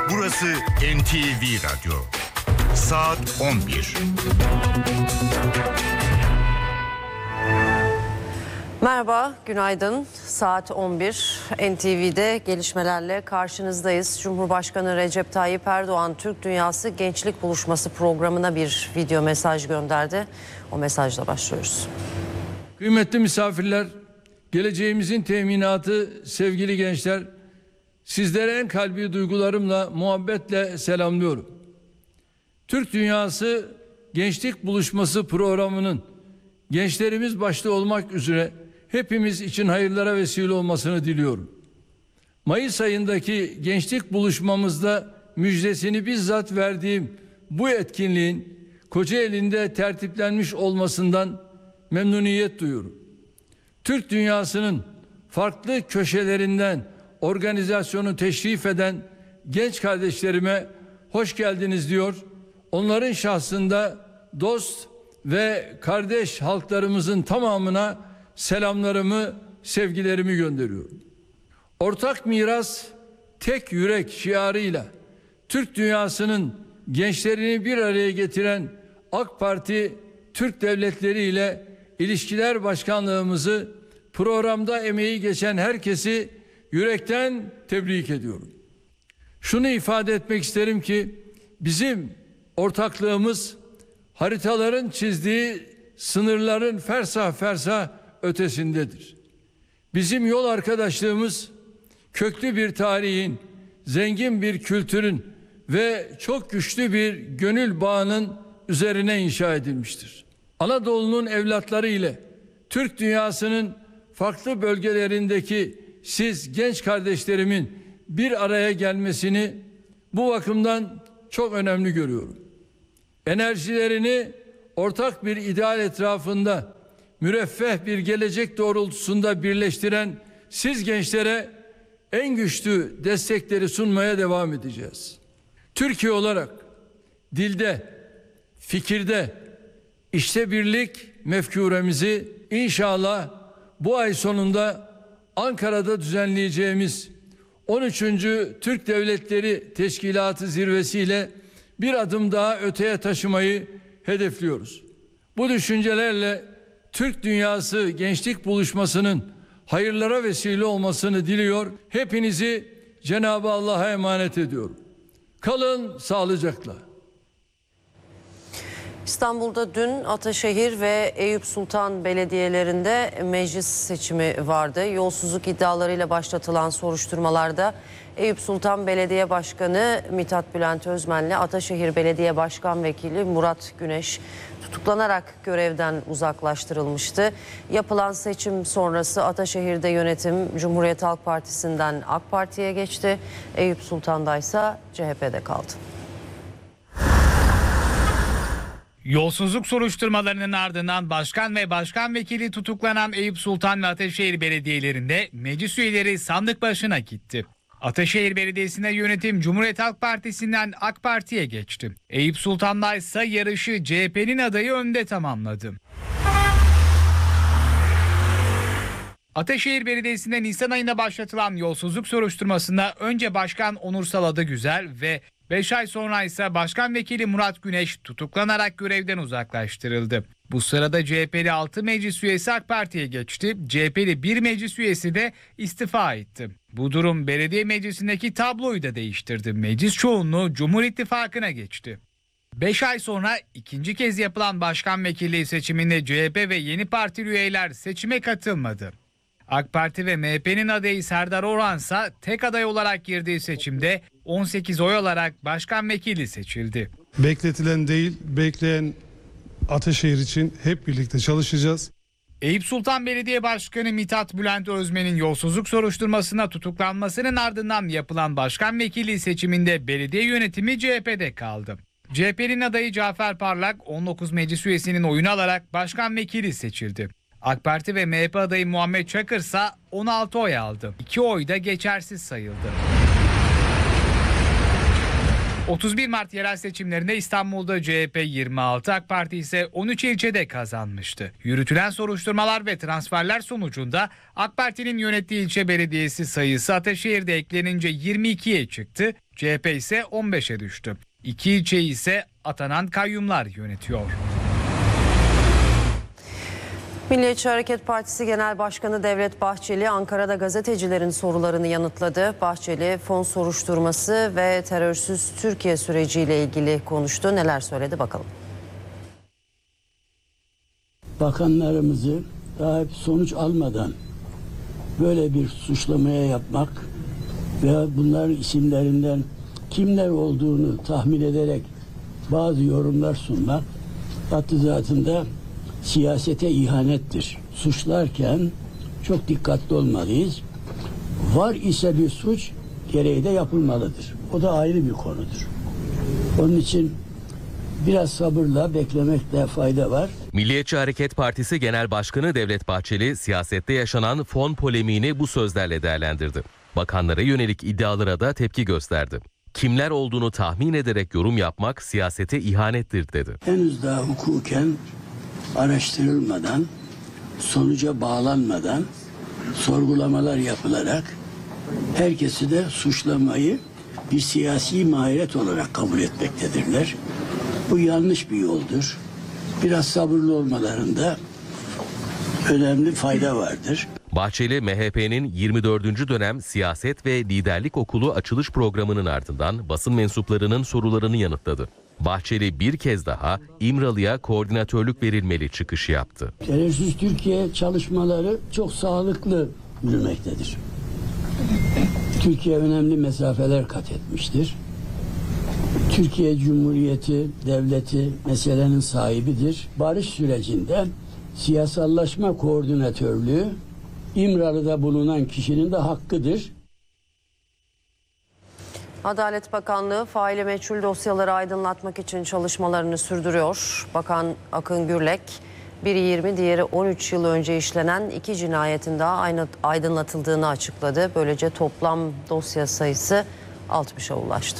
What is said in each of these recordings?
Burası NTV Radyo. Saat 11. Merhaba, günaydın. Saat 11. NTV'de gelişmelerle karşınızdayız. Cumhurbaşkanı Recep Tayyip Erdoğan, Türk Dünyası Gençlik Buluşması programına bir video mesaj gönderdi. O mesajla başlıyoruz. Kıymetli misafirler, geleceğimizin teminatı sevgili gençler, sizlere en kalbi duygularımla, muhabbetle selamlıyorum. Türk Dünyası Gençlik Buluşması programının gençlerimiz başta olmak üzere hepimiz için hayırlara vesile olmasını diliyorum. Mayıs ayındaki gençlik buluşmamızda müjdesini bizzat verdiğim bu etkinliğin Kocaeli'nde tertiplenmiş olmasından memnuniyet duyuyorum. Türk dünyasının farklı köşelerinden organizasyonu teşrif eden genç kardeşlerime hoş geldiniz diyor. Onların şahsında dost ve kardeş halklarımızın tamamına selamlarımı, sevgilerimi gönderiyorum. Ortak miras, tek yürek şiarıyla Türk dünyasının gençlerini bir araya getiren AK Parti Türk Devletleri ile İlişkiler Başkanlığımızı, programda emeği geçen herkesi yürekten tebrik ediyorum. Şunu ifade etmek isterim ki bizim ortaklığımız haritaların çizdiği sınırların fersah fersah ötesindedir. Bizim yol arkadaşlığımız köklü bir tarihin, zengin bir kültürün ve çok güçlü bir gönül bağının üzerine inşa edilmiştir. Anadolu'nun evlatları ile Türk dünyasının farklı bölgelerindeki siz genç kardeşlerimin bir araya gelmesini bu bakımdan çok önemli görüyorum. Enerjilerini ortak bir ideal etrafında müreffeh bir gelecek doğrultusunda birleştiren siz gençlere en güçlü destekleri sunmaya devam edeceğiz. Türkiye olarak dilde, fikirde, işte birlik mefkuremizi inşallah bu ay sonunda Ankara'da düzenleyeceğimiz 13. Türk Devletleri Teşkilatı zirvesiyle bir adım daha öteye taşımayı hedefliyoruz. Bu düşüncelerle Türk Dünyası Gençlik Buluşması'nın hayırlara vesile olmasını diliyor. Hepinizi Cenab-ı Allah'a emanet ediyorum. Kalın sağlıcakla. İstanbul'da dün Ataşehir ve Eyüp Sultan belediyelerinde meclis seçimi vardı. Yolsuzluk iddialarıyla başlatılan soruşturmalarda Eyüp Sultan Belediye Başkanı Mithat Bülent Özmen'le Ataşehir Belediye Başkan Vekili Murat Güneş tutuklanarak görevden uzaklaştırılmıştı. Yapılan seçim sonrası Ataşehir'de yönetim Cumhuriyet Halk Partisi'nden AK Parti'ye geçti. Eyüp Sultan'da ise CHP'de kaldı. Yolsuzluk soruşturmalarının ardından başkan ve başkan vekili tutuklanan Eyüp Sultan ve Ataşehir belediyelerinde meclis üyeleri sandık başına gitti. Ataşehir Belediyesi'nde yönetim Cumhuriyet Halk Partisi'nden AK Parti'ye geçti. Eyüp Sultan'da ise yarışı CHP'nin adayı önde tamamladı. Ataşehir Belediyesi'nde Nisan ayında başlatılan yolsuzluk soruşturmasında önce Başkan Onursal Adıgüzel ve 5 ay sonra ise Başkan Vekili Murat Güneş tutuklanarak görevden uzaklaştırıldı. Bu sırada CHP'li 6 meclis üyesi AK Parti'ye geçti. CHP'li 1 meclis üyesi de istifa etti. Bu durum belediye meclisindeki tabloyu da değiştirdi. Meclis çoğunluğu Cumhur İttifakı'na geçti. 5 ay sonra ikinci kez yapılan başkan vekilliği seçiminde CHP ve yeni partili üyeler seçime katılmadı. AK Parti ve MHP'nin adayı Serdar Orhan ise tek aday olarak girdiği seçimde 18 oy alarak başkan vekili seçildi. Bekletilen değil, bekleyen Ataşehir için hep birlikte çalışacağız. Eyüp Sultan Belediye Başkanı Mithat Bülent Özmen'in yolsuzluk soruşturmasına tutuklanmasının ardından yapılan başkan vekili seçiminde belediye yönetimi CHP'de kaldı. CHP'nin adayı Cafer Parlak 19 meclis üyesinin oyunu alarak başkan vekili seçildi. AK Parti ve MHP adayı Muhammed Çakır ise 16 oy aldı. 2 oy da geçersiz sayıldı. 31 Mart yerel seçimlerinde İstanbul'da CHP 26, AK Parti ise 13 ilçede kazanmıştı. Yürütülen soruşturmalar ve transferler sonucunda AK Parti'nin yönettiği ilçe belediyesi sayısı Ataşehir'de eklenince 22'ye çıktı, CHP ise 15'e düştü. 2 ilçeyi ise atanan kayyumlar yönetiyor. Milliyetçi Hareket Partisi Genel Başkanı Devlet Bahçeli Ankara'da gazetecilerin sorularını yanıtladı. Bahçeli fon soruşturması ve terörsüz Türkiye süreciyle ilgili konuştu. Neler söyledi bakalım. Bakanlarımızı daha sonuç almadan böyle bir suçlamaya yapmak veya bunların isimlerinden kimler olduğunu tahmin ederek bazı yorumlar sunmak hattı zatında siyasete ihanettir. Suçlarken çok dikkatli olmalıyız. Var ise bir suç gereği de yapılmalıdır. O da ayrı bir konudur. Onun için biraz sabırla beklemekte fayda var. Milliyetçi Hareket Partisi Genel Başkanı Devlet Bahçeli siyasette yaşanan fon polemiğini bu sözlerle değerlendirdi. Bakanlara yönelik iddialara da tepki gösterdi. Kimler olduğunu tahmin ederek yorum yapmak siyasete ihanettir dedi. Henüz daha hukuken araştırılmadan, sonuca bağlanmadan sorgulamalar yapılarak herkesi de suçlamayı bir siyasi maharet olarak kabul etmektedirler. Bu yanlış bir yoldur. Biraz sabırlı olmalarında önemli fayda vardır. Bahçeli, MHP'nin 24. dönem siyaset ve liderlik okulu açılış programının ardından basın mensuplarının sorularını yanıtladı. Bahçeli bir kez daha İmralı'ya koordinatörlük verilmeli çıkışı yaptı. Terörsüz Türkiye çalışmaları çok sağlıklı yürümektedir. Türkiye önemli mesafeler kat etmiştir. Türkiye Cumhuriyeti, devleti meselenin sahibidir. Barış sürecinde siyasallaşma koordinatörlüğü İmralı'da bulunan kişinin de hakkıdır. Adalet Bakanlığı faili meçhul dosyaları aydınlatmak için çalışmalarını sürdürüyor. Bakan Akın Gürlek, biri 20, diğeri 13 yıl önce işlenen 2 cinayetin daha aydınlatıldığını açıkladı. Böylece toplam dosya sayısı 60'a ulaştı.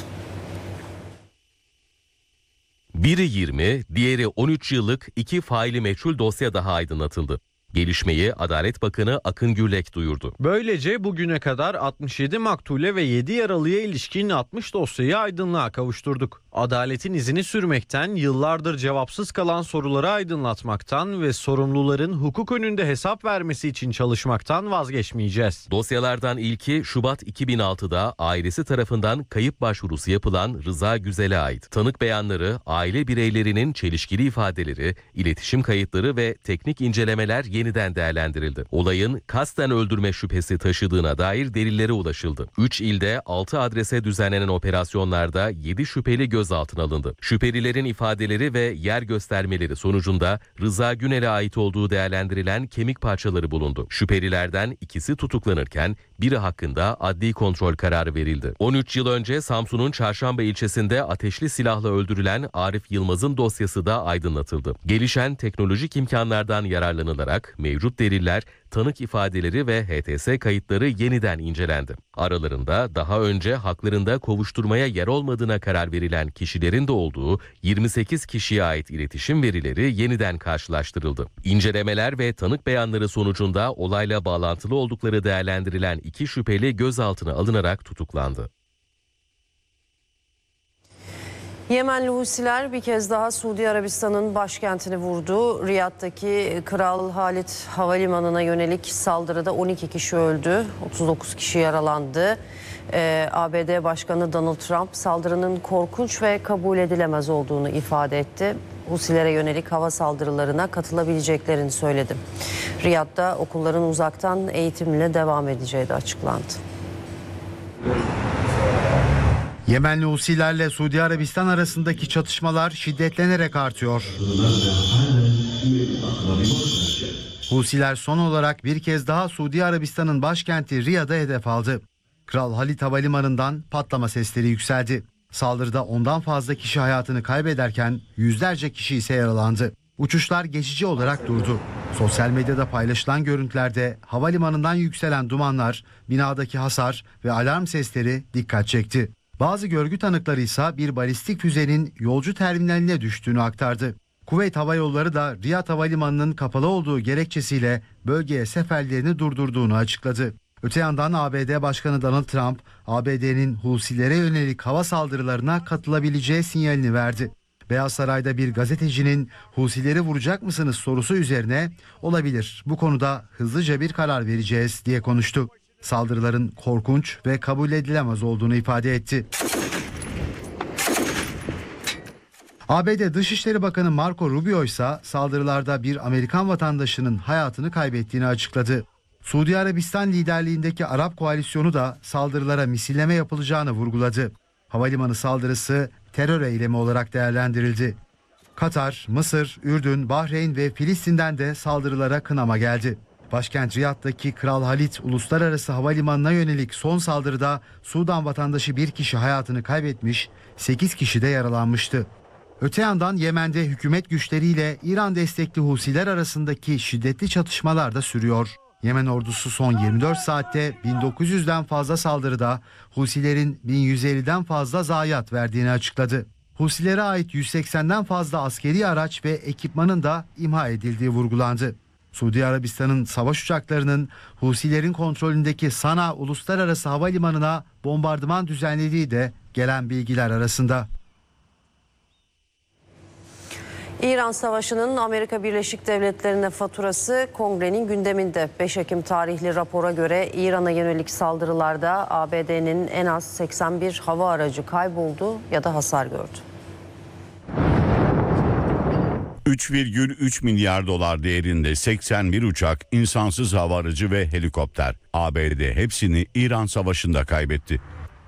Biri 20, diğeri 13 yıllık 2 faili meçhul dosya daha aydınlatıldı. Gelişmeyi Adalet Bakanı Akın Gürlek duyurdu. Böylece bugüne kadar 67 maktule ve 7 yaralıya ilişkin 60 dosyayı aydınlığa kavuşturduk. Adaletin izini sürmekten, yıllardır cevapsız kalan soruları aydınlatmaktan ve sorumluların hukuk önünde hesap vermesi için çalışmaktan vazgeçmeyeceğiz. Dosyalardan ilki Şubat 2006'da ailesi tarafından kayıp başvurusu yapılan Rıza Güzel'e ait. Tanık beyanları, aile bireylerinin çelişkili ifadeleri, iletişim kayıtları ve teknik incelemeler yeniden değerlendirildi. Olayın kasten öldürme şüphesi taşıdığına dair delillere ulaşıldı. 3 ilde 6 adrese düzenlenen operasyonlarda 7 şüpheli gözaltına alındı. Şüphelilerin ifadeleri ve yer göstermeleri sonucunda Rıza Günel'e ait olduğu değerlendirilen kemik parçaları bulundu. Şüphelilerden ikisi tutuklanırken biri hakkında adli kontrol kararı verildi. 13 yıl önce Samsun'un Çarşamba ilçesinde ateşli silahla öldürülen Arif Yılmaz'ın dosyası da aydınlatıldı. Gelişen teknolojik imkanlardan yararlanılarak mevcut deliller, tanık ifadeleri ve HTS kayıtları yeniden incelendi. Aralarında daha önce haklarında kovuşturmaya yer olmadığına karar verilen kişilerin de olduğu 28 kişiye ait iletişim verileri yeniden karşılaştırıldı. İncelemeler ve tanık beyanları sonucunda olayla bağlantılı oldukları değerlendirilen 2 şüpheli gözaltına alınarak tutuklandı. Yemenli Husiler bir kez daha Suudi Arabistan'ın başkentini vurdu. Riyad'daki Kral Halid Havalimanı'na yönelik saldırıda 12 kişi öldü, 39 kişi yaralandı. ABD Başkanı Donald Trump saldırının korkunç ve kabul edilemez olduğunu ifade etti. Husilere yönelik hava saldırılarına katılabileceklerini söyledi. Riyad'da okulların uzaktan eğitimle devam edeceği de açıklandı. Yemenli Husilerle Suudi Arabistan arasındaki çatışmalar şiddetlenerek artıyor. Husiler son olarak bir kez daha Suudi Arabistan'ın başkenti Riyad'a hedef aldı. Kral Halid Havalimanı'ndan patlama sesleri yükseldi. Saldırıda ondan fazla kişi hayatını kaybederken yüzlerce kişi ise yaralandı. Uçuşlar geçici olarak durdu. Sosyal medyada paylaşılan görüntülerde havalimanından yükselen dumanlar, binadaki hasar ve alarm sesleri dikkat çekti. Bazı görgü tanıkları ise bir balistik füzenin yolcu terminaline düştüğünü aktardı. Kuveyt Hava Yolları da Riyad Havalimanı'nın kapalı olduğu gerekçesiyle bölgeye seferlerini durdurduğunu açıkladı. Öte yandan ABD Başkanı Donald Trump, ABD'nin Husilere yönelik hava saldırılarına katılabileceği sinyalini verdi. Beyaz Saray'da bir gazetecinin Husileri vuracak mısınız sorusu üzerine olabilir, bu konuda hızlıca bir karar vereceğiz diye konuştu. Saldırıların korkunç ve kabul edilemez olduğunu ifade etti. ABD Dışişleri Bakanı Marco Rubio ise saldırılarda bir Amerikan vatandaşının hayatını kaybettiğini açıkladı. Suudi Arabistan liderliğindeki Arap koalisyonu da saldırılara misilleme yapılacağını vurguladı. Havalimanı saldırısı terör eylemi olarak değerlendirildi. Katar, Mısır, Ürdün, Bahreyn ve Filistin'den de saldırılara kınama geldi. Başkent Riyad'daki Kral Halid Uluslararası Havalimanı'na yönelik son saldırıda Sudan vatandaşı bir kişi hayatını kaybetmiş, 8 kişi de yaralanmıştı. Öte yandan Yemen'de hükümet güçleriyle İran destekli Husiler arasındaki şiddetli çatışmalar da sürüyor. Yemen ordusu son 24 saatte 1900'den fazla saldırıda Husilerin 1150'den fazla zayiat verdiğini açıkladı. Husilere ait 180'den fazla askeri araç ve ekipmanın da imha edildiği vurgulandı. Suudi Arabistan'ın savaş uçaklarının Husilerin kontrolündeki Sana Uluslararası Havalimanı'na bombardıman düzenlediği de gelen bilgiler arasında. İran Savaşı'nın Amerika Birleşik Devletleri'ne faturası Kongre'nin gündeminde. 5 Ekim tarihli rapora göre İran'a yönelik saldırılarda ABD'nin en az 81 hava aracı kayboldu ya da hasar gördü. 3,3 milyar dolar değerinde 81 uçak, insansız hava aracı ve helikopter. ABD hepsini İran Savaşı'nda kaybetti.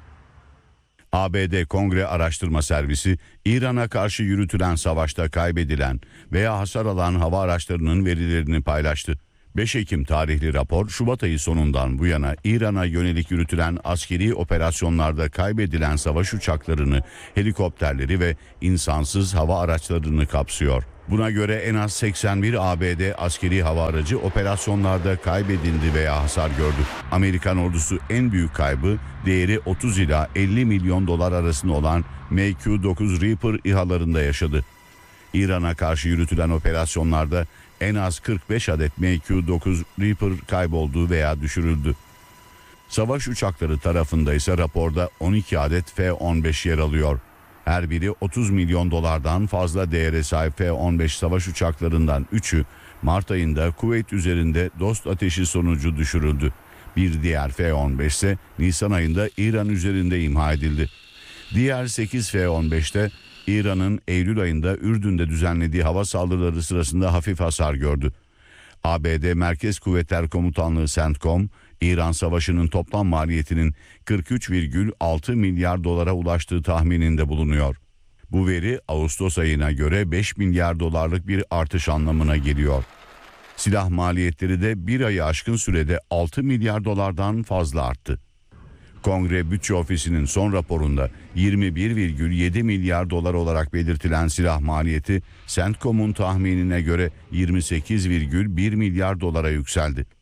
ABD Kongre Araştırma Servisi, İran'a karşı yürütülen savaşta kaybedilen veya hasar alan hava araçlarının verilerini paylaştı. 5 Ekim tarihli rapor, Şubat ayı sonundan bu yana İran'a yönelik yürütülen askeri operasyonlarda kaybedilen savaş uçaklarını, helikopterleri ve insansız hava araçlarını kapsıyor. Buna göre en az 81 ABD askeri hava aracı operasyonlarda kaybedildi veya hasar gördü. Amerikan ordusu en büyük kaybı değeri 30 ila 50 milyon dolar arasında olan MQ-9 Reaper İHA'larında yaşadı. İran'a karşı yürütülen operasyonlarda en az 45 adet MQ-9 Reaper kayboldu veya düşürüldü. Savaş uçakları tarafında ise raporda 12 adet F-15 yer alıyor. Her biri 30 milyon dolardan fazla değere sahip F-15 savaş uçaklarından 3'ü Mart ayında Kuveyt üzerinde dost ateşi sonucu düşürüldü. Bir diğer F-15 ise Nisan ayında İran üzerinde imha edildi. Diğer 8 F-15'te İran'ın Eylül ayında Ürdün'de düzenlediği hava saldırıları sırasında hafif hasar gördü. ABD Merkez Kuvvetler Komutanlığı CENTCOM, İran Savaşı'nın toplam maliyetinin 43,6 milyar dolara ulaştığı tahmininde bulunuyor. Bu veri Ağustos ayına göre 5 milyar dolarlık bir artış anlamına geliyor. Silah maliyetleri de bir ayı aşkın sürede 6 milyar dolardan fazla arttı. Kongre Bütçe Ofisi'nin son raporunda 21,7 milyar dolar olarak belirtilen silah maliyeti CENTCOM'un tahminine göre 28,1 milyar dolara yükseldi.